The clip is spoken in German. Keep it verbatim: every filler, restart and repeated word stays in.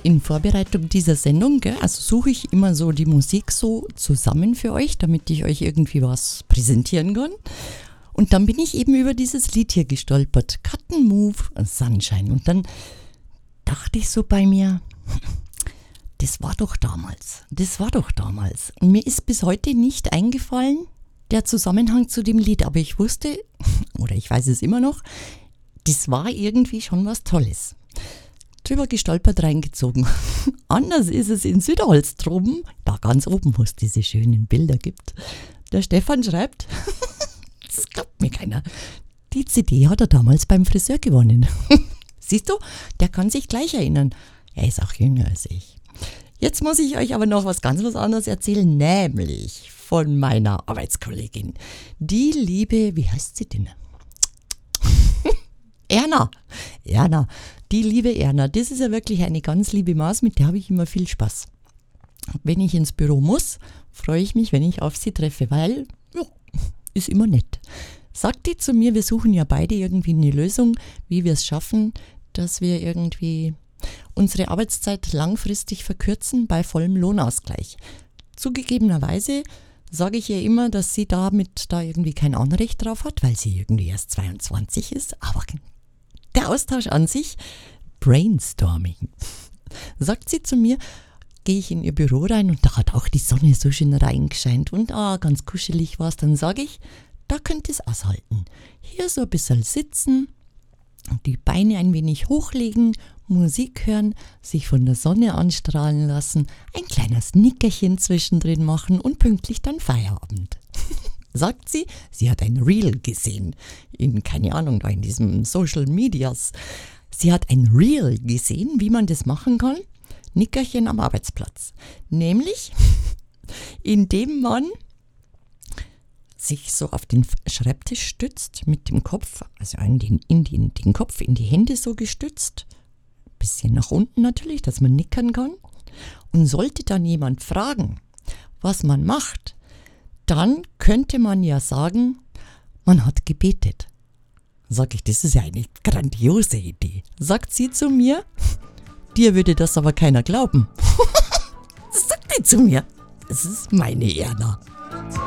in Vorbereitung dieser Sendung, gell, also suche ich immer so die Musik so zusammen für euch, damit ich euch irgendwie was präsentieren kann. Und dann bin ich eben über dieses Lied hier gestolpert, Cut and Move Sunshine. Und dann dachte ich so bei mir, das war doch damals, das war doch damals. Und mir ist bis heute nicht eingefallen, der Zusammenhang zu dem Lied, aber ich wusste, oder ich weiß es immer noch, das war irgendwie schon was Tolles. Drüber gestolpert, reingezogen. Anders ist es in Südholz-Troben, da ganz oben, wo es diese schönen Bilder gibt. Der Stefan schreibt, das glaubt mir keiner, die C D hat er damals beim Friseur gewonnen. Siehst du, der kann sich gleich erinnern. Er ist auch jünger als ich. Jetzt muss ich euch aber noch was ganz was anderes erzählen, nämlich von meiner Arbeitskollegin. Die liebe, wie heißt sie denn? Erna. Erna. Die liebe Erna. Das ist ja wirklich eine ganz liebe Maus, mit der habe ich immer viel Spaß. Wenn ich ins Büro muss, freue ich mich, wenn ich auf sie treffe, weil, ja, ist immer nett. Sagt die zu mir, wir suchen ja beide irgendwie eine Lösung, wie wir es schaffen, dass wir irgendwie unsere Arbeitszeit langfristig verkürzen bei vollem Lohnausgleich. Zugegebenerweise sage ich ihr immer, dass sie damit da irgendwie kein Anrecht drauf hat, weil sie irgendwie erst zweiundzwanzig ist, aber der Austausch an sich, Brainstorming. Sagt sie zu mir, gehe ich in ihr Büro rein und da hat auch die Sonne so schön reingescheint und ah, ganz kuschelig war es, dann sage ich, da könnt ihr es aushalten. Hier so ein bisschen sitzen, die Beine ein wenig hochlegen, Musik hören, sich von der Sonne anstrahlen lassen, ein kleines Nickerchen zwischendrin machen und pünktlich dann Feierabend. Sagt sie, sie hat ein Reel gesehen, in, keine Ahnung, da in diesem Social Medias. Sie hat ein Reel gesehen, wie man das machen kann, Nickerchen am Arbeitsplatz. Nämlich, indem man sich so auf den Schreibtisch stützt, mit dem Kopf, also in den, in den, den Kopf in die Hände so gestützt, bisschen nach unten natürlich, dass man nickern kann. Und sollte dann jemand fragen, was man macht, dann könnte man ja sagen, man hat gebetet. Sag ich, das ist ja eine grandiose Idee. Sagt sie zu mir, dir würde das aber keiner glauben. Das sagt sie zu mir. Das ist meine Erna.